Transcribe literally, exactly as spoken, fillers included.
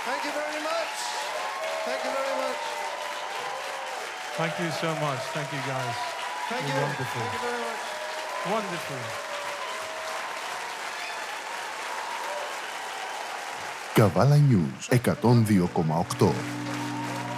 Thank you very much. Thank you very much. Thank you so much. Thank you, guys. Thank You're you. wonderful. Thank you very much. Wonderful. Καβάλα News εκατόν δύο κόμμα οκτώ.